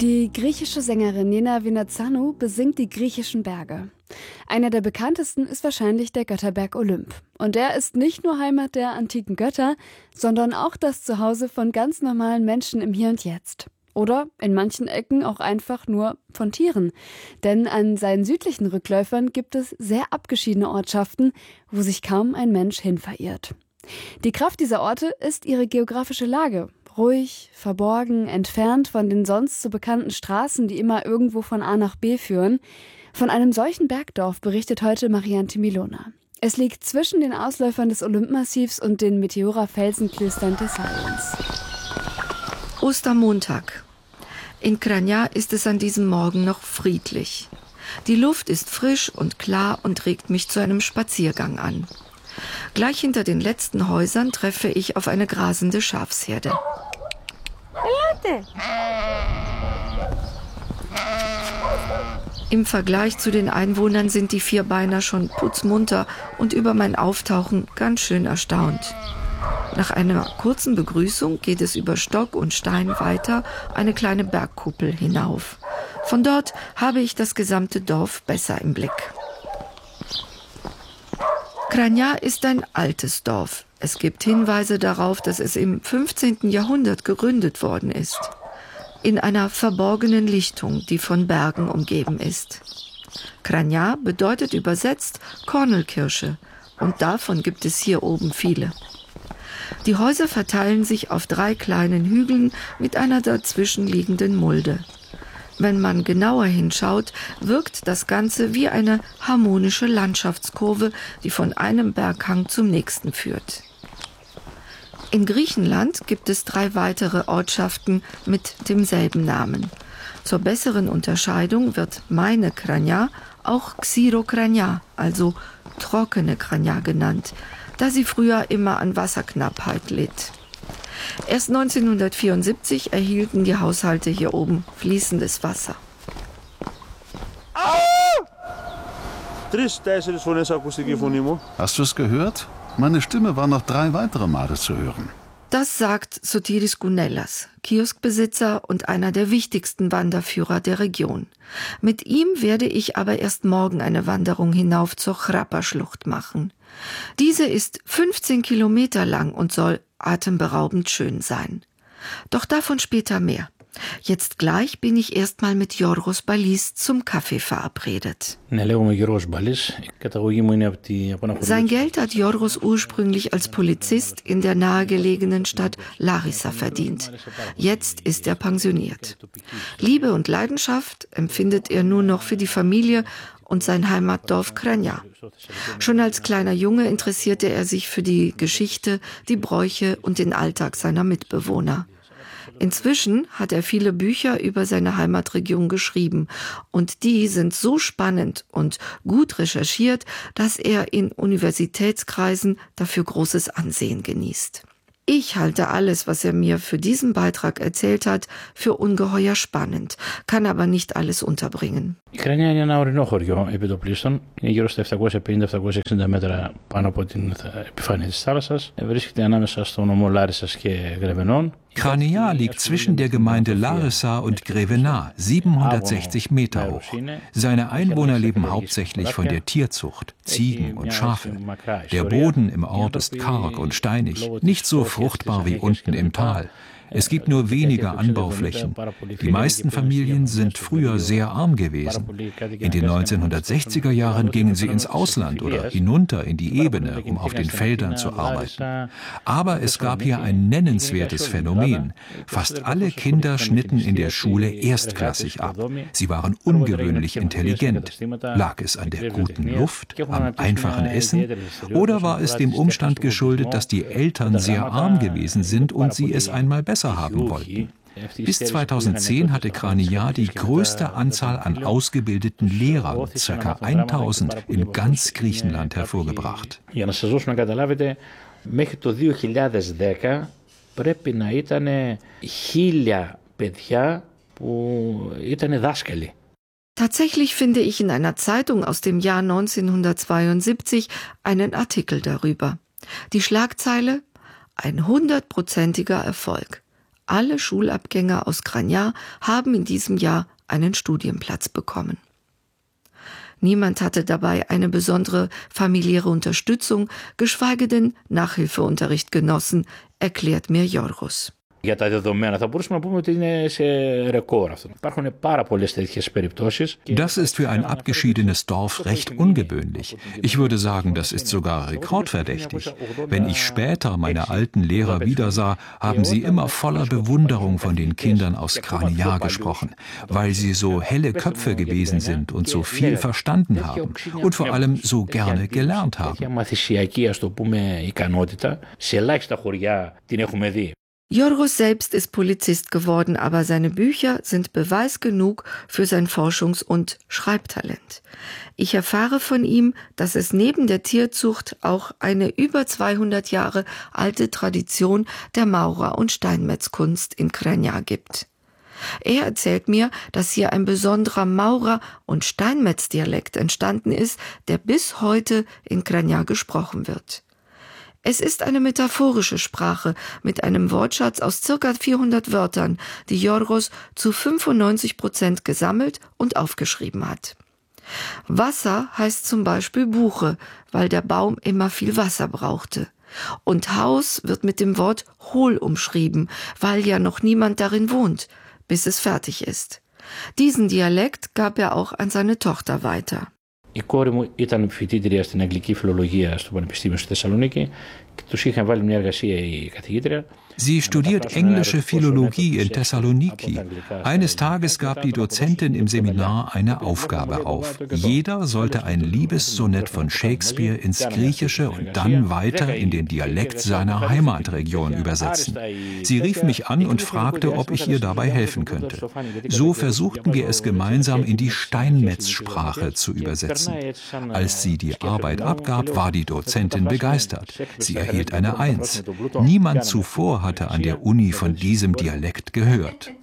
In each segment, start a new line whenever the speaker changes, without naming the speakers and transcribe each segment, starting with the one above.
Die griechische Sängerin Nena Vinatzanu besingt die griechischen Berge. Einer der bekanntesten ist wahrscheinlich der Götterberg Olymp. Und der ist nicht nur Heimat der antiken Götter, sondern auch das Zuhause von ganz normalen Menschen im Hier und Jetzt. Oder in manchen Ecken auch einfach nur von Tieren. Denn an seinen südlichen Rückläufern gibt es sehr abgeschiedene Ortschaften, wo sich kaum ein Mensch hin verirrt. Die Kraft dieser Orte ist ihre geografische Lage. Ruhig, verborgen, entfernt von den sonst so bekannten Straßen, die immer irgendwo von A nach B führen. Von einem solchen Bergdorf berichtet heute Marianne Milona. Es liegt zwischen den Ausläufern des Olympmassivs und den Meteora-Felsenklöstern Thessaliens.
Ostermontag. In Crania ist es an diesem Morgen noch friedlich. Die Luft ist frisch und klar und regt mich zu einem Spaziergang an. Gleich hinter den letzten Häusern treffe ich auf eine grasende Schafsherde. Im Vergleich zu den Einwohnern sind die Vierbeiner schon putzmunter und über mein Auftauchen ganz schön erstaunt. Nach einer kurzen Begrüßung geht es über Stock und Stein weiter, eine kleine Bergkuppel hinauf. Von dort habe ich das gesamte Dorf besser im Blick. Crania ist ein altes Dorf. Es gibt Hinweise darauf, dass es im 15. Jahrhundert gegründet worden ist. In einer verborgenen Lichtung, die von Bergen umgeben ist. Crania bedeutet übersetzt Kornelkirsche und davon gibt es hier oben viele. Die Häuser verteilen sich auf 3 kleinen Hügeln mit einer dazwischenliegenden Mulde. Wenn man genauer hinschaut, wirkt das Ganze wie eine harmonische Landschaftskurve, die von einem Berghang zum nächsten führt. In Griechenland gibt es 3 weitere Ortschaften mit demselben Namen. Zur besseren Unterscheidung wird meine Crania auch Xirocrania, also trockene Crania genannt, da sie früher immer an Wasserknappheit litt. Erst 1974 erhielten die Haushalte hier oben fließendes Wasser.
Hast du es gehört? Meine Stimme war noch 3 weitere Male zu hören.
Das sagt Sotiris Gounellas, Kioskbesitzer und einer der wichtigsten Wanderführer der Region. Mit ihm werde ich aber erst morgen eine Wanderung hinauf zur Chrapa-Schlucht machen. Diese ist 15 Kilometer lang und soll atemberaubend schön sein. Doch davon später mehr. Jetzt gleich bin ich erstmal mit Yorgos Ballis zum Kaffee verabredet. Sein Geld hat Yorgos ursprünglich als Polizist in der nahegelegenen Stadt Larissa verdient. Jetzt ist er pensioniert. Liebe und Leidenschaft empfindet er nur noch für die Familie und sein Heimatdorf Crania. Schon als kleiner Junge interessierte er sich für die Geschichte, die Bräuche und den Alltag seiner Mitbewohner. Inzwischen hat er viele Bücher über seine Heimatregion geschrieben und die sind so spannend und gut recherchiert, dass er in Universitätskreisen dafür großes Ansehen genießt. Ich halte alles, was er mir für diesen Beitrag erzählt hat, für ungeheuer spannend, kann aber nicht alles unterbringen.
Η Κρανιά είναι ένα ορεινό χωριό επί των πλείστων. Είναι γύρω στα 750-760 μέτρα πάνω από την επιφάνεια της θάλασσας. Βρίσκεται ανάμεσα στο νομό Λάρισσας και Γρεβενών.
Crania liegt zwischen der Gemeinde Larissa und Grevena, 760 Meter hoch. Seine Einwohner leben hauptsächlich von der Tierzucht, Ziegen und Schafe. Der Boden im Ort ist karg und steinig, nicht so fruchtbar wie unten im Tal. Es gibt nur wenige Anbauflächen. Die meisten Familien sind früher sehr arm gewesen. In den 1960er Jahren gingen sie ins Ausland oder hinunter in die Ebene, um auf den Feldern zu arbeiten. Aber es gab hier ein nennenswertes Phänomen. Fast alle Kinder schnitten in der Schule erstklassig ab. Sie waren ungewöhnlich intelligent. Lag es an der guten Luft, am einfachen Essen? Oder war es dem Umstand geschuldet, dass die Eltern sehr arm gewesen sind und sie es einmal besser haben wollten? Bis 2010 hatte Crania die größte Anzahl an ausgebildeten Lehrern, ca. 1000 in ganz Griechenland hervorgebracht.
Μέχρι το 2010 πρέπει να ήταν 1000 παιδιά που ήταν δάσκαλοι.
Tatsächlich finde ich in einer Zeitung aus dem Jahr 1972 einen Artikel darüber. Die Schlagzeile: Ein 100%iger Erfolg. Alle Schulabgänger aus Cranja haben in diesem Jahr einen Studienplatz bekommen. Niemand hatte dabei eine besondere familiäre Unterstützung, geschweige denn Nachhilfeunterricht genossen, erklärt mir Yorgos.
Για τα δεδομένα θα μπορούσαμε να πούμε ότι είναι σε ρεκόρ αυτό. Υπάρχουν πάρα πολλές τέτοιες περιπτώσεις.
Das ist für ein abgeschiedenes Dorf recht ungewöhnlich. Ich würde sagen, das ist sogar rekordverdächtig. Wenn ich später meine alten Lehrer wiedersah, haben sie immer voller Bewunderung von den Kindern aus Cranja gesprochen, weil sie so helle Köpfe gewesen sind und so viel verstanden haben und vor allem so gerne gelernt haben.
Yorgos selbst ist Polizist geworden, aber seine Bücher sind Beweis genug für sein Forschungs- und Schreibtalent. Ich erfahre von ihm, dass es neben der Tierzucht auch eine über 200 Jahre alte Tradition der Maurer- und Steinmetzkunst in Cranja gibt. Er erzählt mir, dass hier ein besonderer Maurer- und Steinmetzdialekt entstanden ist, der bis heute in Cranja gesprochen wird. Es ist eine metaphorische Sprache mit einem Wortschatz aus ca. 400 Wörtern, die Yorgos zu 95% gesammelt und aufgeschrieben hat. Wasser heißt zum Beispiel Buche, weil der Baum immer viel Wasser brauchte. Und Haus wird mit dem Wort hohl umschrieben, weil ja noch niemand darin wohnt, bis es fertig ist. Diesen Dialekt gab er auch an seine Tochter weiter.
Η κόρη μου ήταν φοιτήτρια στην αγγλική φιλολογία στο Πανεπιστήμιο στη Θεσσαλονίκη και τους είχαν βάλει μια εργασία η καθηγήτρια.
Sie studiert englische Philologie in Thessaloniki. Eines Tages gab die Dozentin im Seminar eine Aufgabe auf. Jeder sollte ein Liebessonett von Shakespeare ins Griechische und dann weiter in den Dialekt seiner Heimatregion übersetzen. Sie rief mich an und fragte, ob ich ihr dabei helfen könnte. So versuchten wir es gemeinsam in die Steinmetzsprache zu übersetzen. Als sie die Arbeit abgab, war die Dozentin begeistert. Sie erhielt eine 1. Niemand zuvor hatte an der Uni von diesem Dialekt gehört.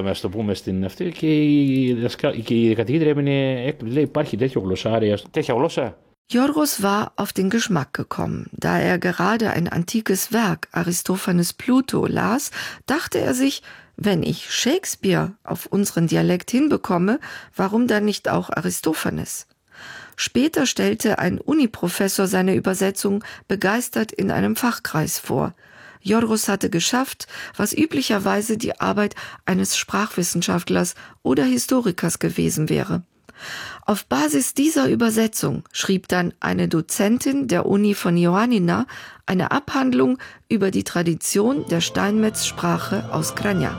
Yorgos war auf den Geschmack gekommen. Da er gerade ein antikes Werk, Aristophanes Pluto, las, dachte er sich, wenn ich Shakespeare auf unseren Dialekt hinbekomme, warum dann nicht auch Aristophanes? Später stellte ein Uniprofessor seine Übersetzung begeistert in einem Fachkreis vor. Yorgos hatte geschafft, was üblicherweise die Arbeit eines Sprachwissenschaftlers oder Historikers gewesen wäre. Auf Basis dieser Übersetzung schrieb dann eine Dozentin der Uni von Ioannina eine Abhandlung über die Tradition der Steinmetzsprache aus Cranja.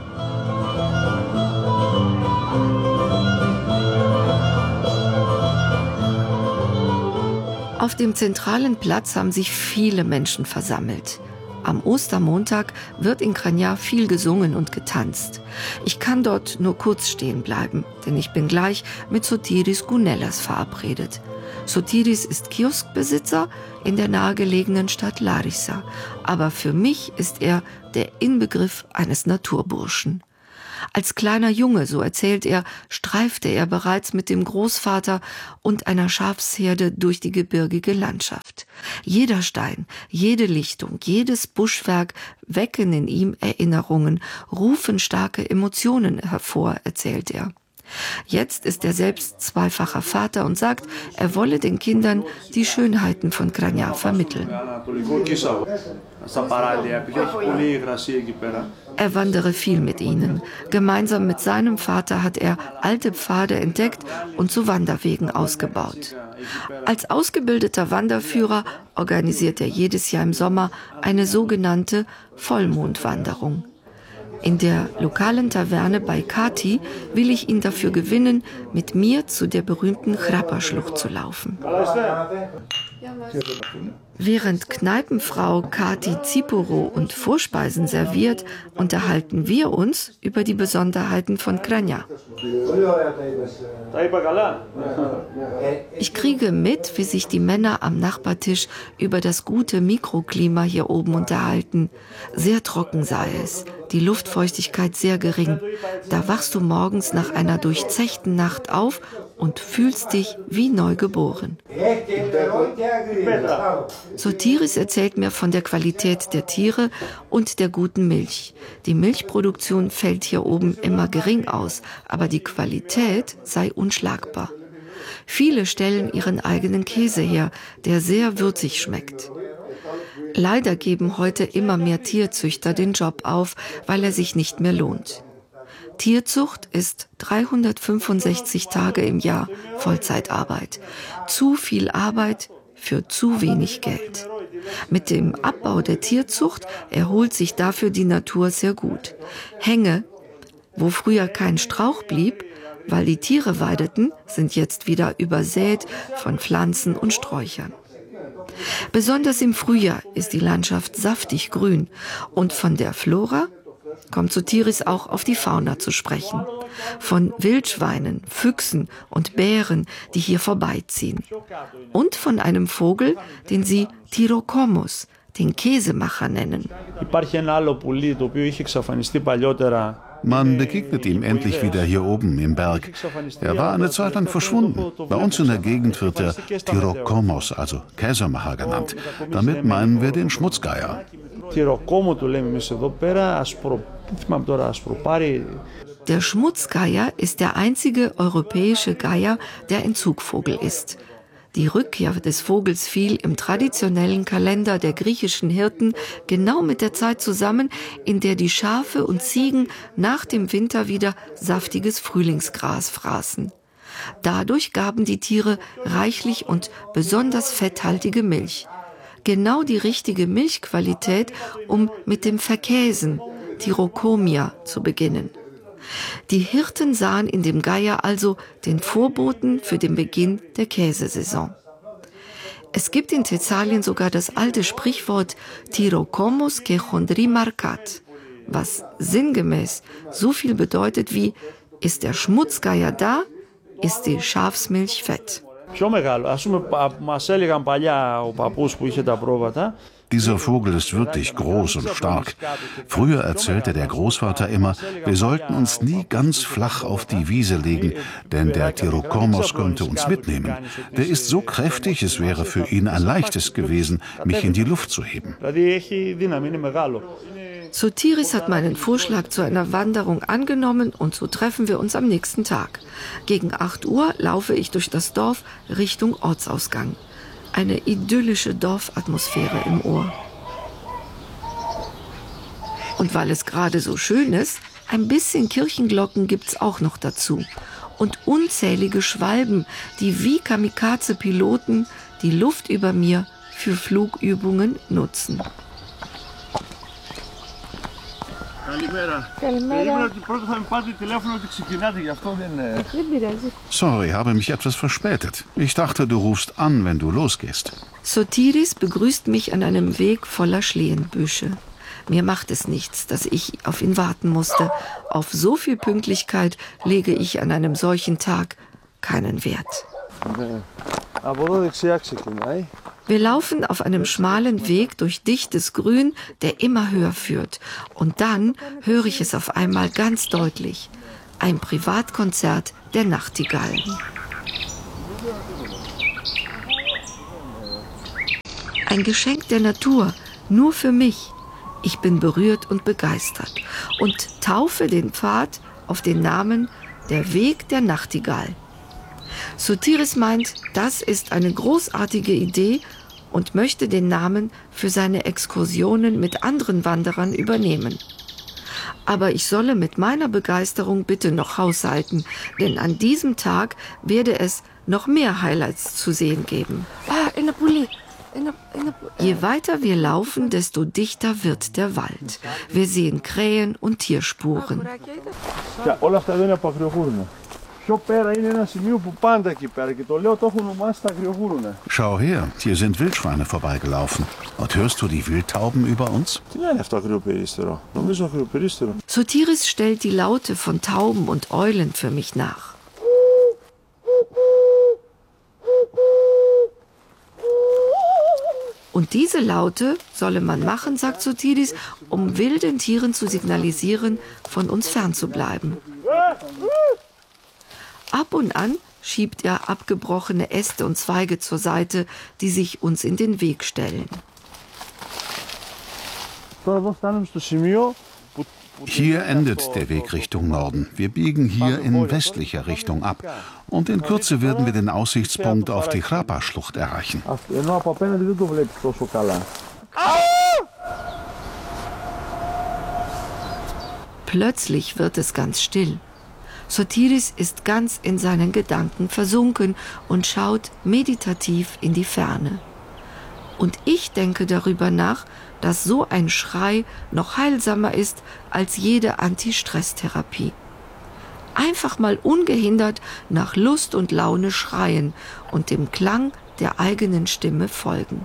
Auf dem zentralen Platz haben sich viele Menschen versammelt. Am Ostermontag wird in Cranja viel gesungen und getanzt. Ich kann dort nur kurz stehen bleiben, denn ich bin gleich mit Sotiris Gounellas verabredet. Sotiris ist Kioskbesitzer in der nahegelegenen Stadt Larissa, aber für mich ist er der Inbegriff eines Naturburschen. Als kleiner Junge, so erzählt er, streifte er bereits mit dem Großvater und einer Schafsherde durch die gebirgige Landschaft. Jeder Stein, jede Lichtung, jedes Buschwerk wecken in ihm Erinnerungen, rufen starke Emotionen hervor, erzählt er. Jetzt ist er selbst zweifacher Vater und sagt, er wolle den Kindern die Schönheiten von Cranja vermitteln. Er wandere viel mit ihnen. Gemeinsam mit seinem Vater hat er alte Pfade entdeckt und zu Wanderwegen ausgebaut. Als ausgebildeter Wanderführer organisiert er jedes Jahr im Sommer eine sogenannte Vollmondwanderung. In der lokalen Taverne bei Kati will ich ihn dafür gewinnen, mit mir zu der berühmten Chrapa-Schlucht zu laufen. Während Kneipenfrau Kati Tsipuro und Vorspeisen serviert, unterhalten wir uns über die Besonderheiten von Cranja. Ich kriege mit, wie sich die Männer am Nachbartisch über das gute Mikroklima hier oben unterhalten. Sehr trocken sei es. die Luftfeuchtigkeit sehr gering. Da wachst du morgens nach einer durchzechten Nacht auf und fühlst dich wie neu geboren. Sotiris erzählt mir von der Qualität der Tiere und der guten Milch. Die Milchproduktion fällt hier oben immer gering aus, aber die Qualität sei unschlagbar. Viele stellen ihren eigenen Käse her, der sehr würzig schmeckt. Leider geben heute immer mehr Tierzüchter den Job auf, weil er sich nicht mehr lohnt. Tierzucht ist 365 Tage im Jahr Vollzeitarbeit. Zu viel Arbeit für zu wenig Geld. Mit dem Abbau der Tierzucht erholt sich dafür die Natur sehr gut. Hänge, wo früher kein Strauch blieb, weil die Tiere weideten, sind jetzt wieder übersät von Pflanzen und Sträuchern. Besonders im Frühjahr ist die Landschaft saftig grün und von der Flora kommt Sotiris auch auf die Fauna zu sprechen. Von Wildschweinen, Füchsen und Bären, die hier vorbeiziehen. Und von einem Vogel, den sie Thyrokomos, den Käsemacher, nennen.
Man begegnet ihm endlich wieder hier oben im Berg. Er war eine Zeit lang verschwunden. Bei uns in der Gegend wird er Thyrokomos, also Käsemacher, genannt. Damit meinen wir den Schmutzgeier.
Der Schmutzgeier ist der einzige europäische Geier, der ein Zugvogel ist. Die Rückkehr des Vogels fiel im traditionellen Kalender der griechischen Hirten genau mit der Zeit zusammen, in der die Schafe und Ziegen nach dem Winter wieder saftiges Frühlingsgras fraßen. Dadurch gaben die Tiere reichlich und besonders fetthaltige Milch. Genau die richtige Milchqualität, um mit dem Verkäsen, Thyrokomia, zu beginnen. Die Hirten sahen in dem Geier also den Vorboten für den Beginn der Käsesaison. Es gibt in Thessalien sogar das alte Sprichwort Thyrokomos ke chondri markat, was sinngemäß so viel bedeutet wie: Ist der Schmutzgeier da, ist die Schafsmilch fett.
Dieser Vogel ist wirklich groß und stark. Früher erzählte der Großvater immer, wir sollten uns nie ganz flach auf die Wiese legen, denn der Thyrokomos könnte uns mitnehmen. Der ist so kräftig, es wäre für ihn ein leichtes gewesen, mich in die Luft zu heben.
Sotiris hat meinen Vorschlag zu einer Wanderung angenommen und so treffen wir uns am nächsten Tag. Gegen 8 Uhr laufe ich durch das Dorf Richtung Ortsausgang. Eine idyllische Dorfatmosphäre im Ohr. Und weil es gerade so schön ist, ein bisschen Kirchenglocken gibt's auch noch dazu. Und unzählige Schwalben, die wie Kamikaze-Piloten die Luft über mir für Flugübungen nutzen.
Sorry, habe mich etwas verspätet. Ich dachte, du rufst an, wenn du losgehst.
Sotiris begrüßt mich an einem Weg voller Schlehenbüsche. Mir macht es nichts, dass ich auf ihn warten musste. Auf so viel Pünktlichkeit lege ich an einem solchen Tag keinen Wert. Wir laufen auf einem schmalen Weg durch dichtes Grün, der immer höher führt. Und dann höre ich es auf einmal ganz deutlich. Ein Privatkonzert der Nachtigallen. Ein Geschenk der Natur, nur für mich. Ich bin berührt und begeistert und taufe den Pfad auf den Namen Der Weg der Nachtigall. Sotiris meint, das ist eine großartige Idee und möchte den Namen für seine Exkursionen mit anderen Wanderern übernehmen. Aber ich solle mit meiner Begeisterung bitte noch haushalten, denn an diesem Tag werde es noch mehr Highlights zu sehen geben. Je weiter wir laufen, desto dichter wird der Wald. Wir sehen Krähen und Tierspuren.
Schau her, hier sind Wildschweine vorbeigelaufen. Und hörst du die Wildtauben über uns?
Sotiris stellt die Laute von Tauben und Eulen für mich nach. Und diese Laute solle man machen, sagt Sotiris, um wilden Tieren zu signalisieren, von uns fernzubleiben. Ab und an schiebt er abgebrochene Äste und Zweige zur Seite, die sich uns in den Weg stellen.
Hier endet der Weg Richtung Norden. Wir biegen hier in westlicher Richtung ab. Und in Kürze werden wir den Aussichtspunkt auf die Chrapa-Schlucht erreichen.
Plötzlich wird es ganz still. Sotiris ist ganz in seinen Gedanken versunken und schaut meditativ in die Ferne. Und ich denke darüber nach, dass so ein Schrei noch heilsamer ist als jede Anti-Stress-Therapie. Einfach mal ungehindert nach Lust und Laune schreien und dem Klang der eigenen Stimme folgen.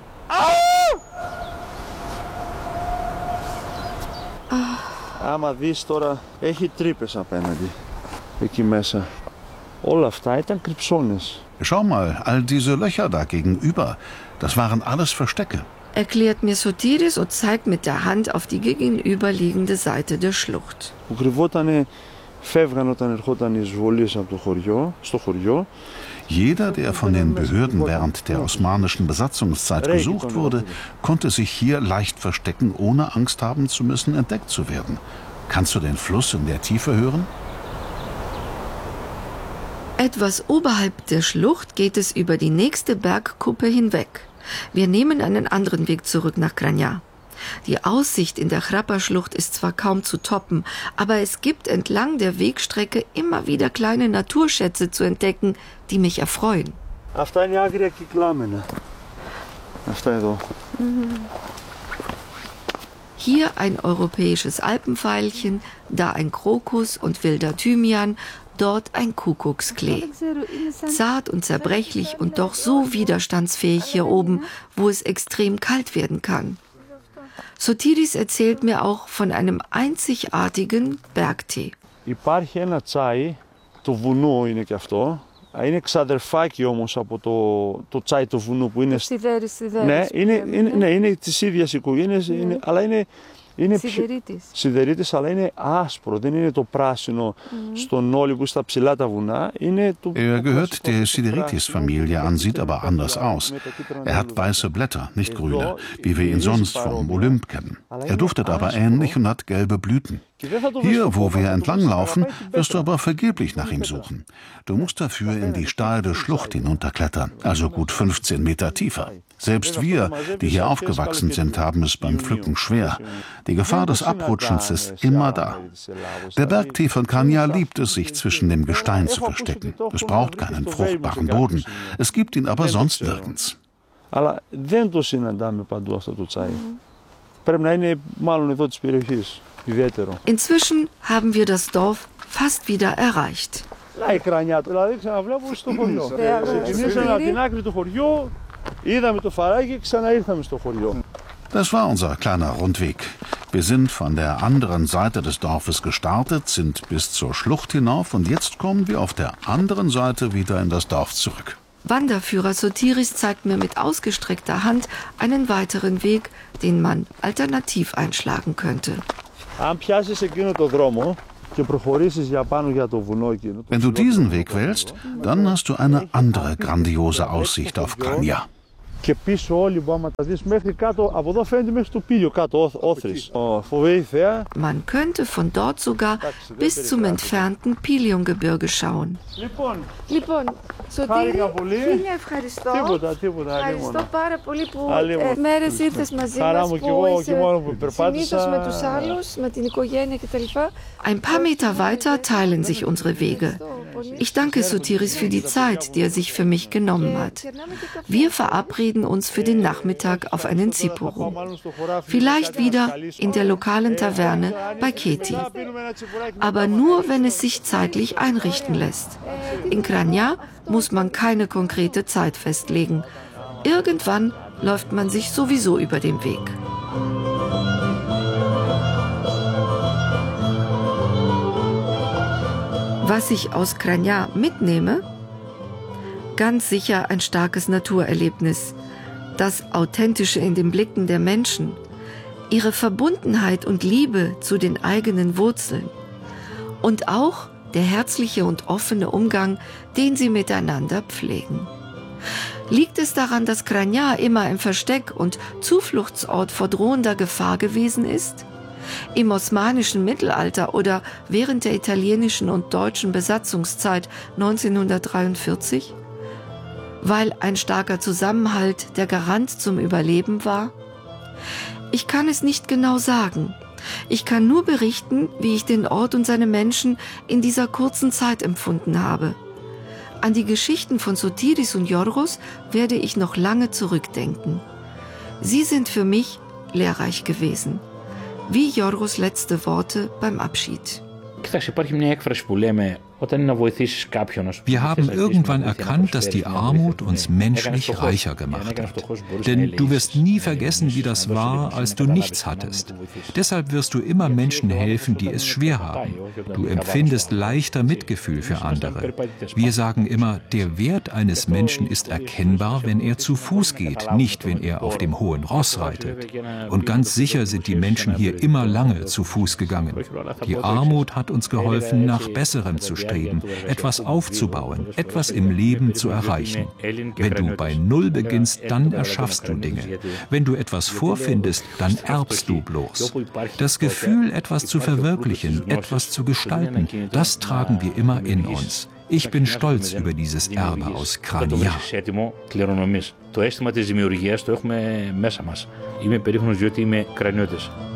Άμα δεις τώρα, έχει τρύπες απέναντι, εκεί μέσα. Όλα αυτά ήταν κρυψώνες.
Schau mal, all diese Löcher da gegenüber, das waren alles Verstecke.
Erklärt mir Sotiris und zeigt mit der Hand auf die gegenüberliegende Seite der Schlucht.
Που κρυβότανε, φεύγαν όταν ερχόταν οι εισβολείς από το χωριό, στο χωριό.
Jeder, der von den Behörden während der osmanischen Besatzungszeit gesucht wurde, konnte sich hier leicht verstecken, ohne Angst haben zu müssen, entdeckt zu werden. Kannst du den Fluss in der Tiefe hören?
Etwas oberhalb der Schlucht geht es über die nächste Bergkuppe hinweg. Wir nehmen einen anderen Weg zurück nach Crania. Die Aussicht in der Chrapa-Schlucht ist zwar kaum zu toppen, aber es gibt entlang der Wegstrecke immer wieder kleine Naturschätze zu entdecken, die mich erfreuen.
Αυτά είναι άγρια κυκλάμενα. Αυτά εδώ.
Hier ein europäisches Alpenveilchen, da ein Krokus und wilder Thymian, dort ein Kuckucksklee. Zart und zerbrechlich und doch so widerstandsfähig hier oben, wo es extrem kalt werden kann. Sotiris erzählt mir auch von einem einzigartigen Bergtee.
Υπάρχει ένα τσάι, το βουνό είναι και αυτό. Είναι ξαδερφάκι όμως από το τσάι του βουνού που είναι... Ναι, είναι της ίδιας οικογένειας, αλλά είναι σιδερίτης, αλλά είναι άσπρο, δεν είναι το πράσινο στον Όλη που στα ψηλά τα βουνά.
Gehört der Sideritis-Familie an, sieht aber anders aus. Er hat weiße Blätter, nicht grüne, wie wir ihn sonst vom Olymp kennen. Er duftet aber ähnlich und hat gelbe Blüten. Hier, wo wir entlanglaufen, wirst du aber vergeblich nach ihm suchen. Du musst dafür in die steile Schlucht hinunterklettern, also gut 15 Meter tiefer. Selbst wir, die hier aufgewachsen sind, haben es beim Pflücken schwer. Die Gefahr des Abrutschens ist immer da. Der Bergtee von Crania liebt es, sich zwischen dem Gestein zu verstecken. Es braucht keinen fruchtbaren Boden. Es gibt ihn aber sonst nirgends.
Inzwischen haben wir das Dorf fast wieder erreicht.
Das war unser kleiner Rundweg. Wir sind von der anderen Seite des Dorfes gestartet, sind bis zur Schlucht hinauf und jetzt kommen wir auf der anderen Seite wieder in das Dorf zurück.
Wanderführer Sotiris zeigt mir mit ausgestreckter Hand einen weiteren Weg, den man alternativ einschlagen könnte.
Wenn du diesen Weg wählst, dann hast du eine andere grandiose Aussicht auf Crania.
Και πίσω όλοι που άμα τα δεις μέχρι κάτω, από εδώ φαίνεται μέχρι το πήλιο κάτω, όθρης. Φοβερή θέα.
Man könnte von dort sogar bis zum entfernten Pilion-Gebirge schauen.
Λοιπόν, Σωτήρη, χίλια ευχαριστώ.
Τίποτα.
Ευχαριστώ πάρα πολύ που μέρες ήρθες μαζί μας, που είσαι συνήθως με τους άλλους, με την οικογένεια κτλ.
Ein paar Meter weiter teilen sich unsere Wege. Ich danke Sotiris für die Zeit, die er sich für mich genommen hat. Wir verabreden uns für den Nachmittag auf einen Tsipuru. Vielleicht wieder in der lokalen Taverne bei Keti. Aber nur, wenn es sich zeitlich einrichten lässt. In Crania muss man keine konkrete Zeit festlegen. Irgendwann läuft man sich sowieso über den Weg. Was ich aus Crania mitnehme? Ganz sicher ein starkes Naturerlebnis, das Authentische in den Blicken der Menschen, ihre Verbundenheit und Liebe zu den eigenen Wurzeln und auch der herzliche und offene Umgang, den sie miteinander pflegen. Liegt es daran, dass Cragna immer ein Versteck und Zufluchtsort vor drohender Gefahr gewesen ist? Im osmanischen Mittelalter oder während der italienischen und deutschen Besatzungszeit 1943? Weil ein starker Zusammenhalt der Garant zum Überleben war? Ich kann es nicht genau sagen. Ich kann nur berichten, wie ich den Ort und seine Menschen in dieser kurzen Zeit empfunden habe. An die Geschichten von Sotiris und Yorgos werde ich noch lange zurückdenken. Sie sind für mich lehrreich gewesen, wie Yorgos letzte Worte beim Abschied.
Wir haben irgendwann erkannt, dass die Armut uns menschlich reicher gemacht hat. Denn du wirst nie vergessen, wie das war, als du nichts hattest. Deshalb wirst du immer Menschen helfen, die es schwer haben. Du empfindest leichter Mitgefühl für andere. Wir sagen immer, der Wert eines Menschen ist erkennbar, wenn er zu Fuß geht, nicht wenn er auf dem hohen Ross reitet. Und ganz sicher sind die Menschen hier immer lange zu Fuß gegangen. Die Armut hat uns geholfen, nach Besserem zu streben, etwas aufzubauen, etwas im Leben zu erreichen. Wenn du bei Null beginnst, dann erschaffst du Dinge. Wenn du etwas vorfindest, dann erbst du bloß. Das Gefühl, etwas zu verwirklichen, etwas zu gestalten, das tragen wir immer in uns. Ich bin stolz über dieses Erbe aus Cragna.
Το αίσθημα της δημιουργίας το έχουμε μέσα μας. Είμαι περήφανος διότι είμαι Κρανιώτης.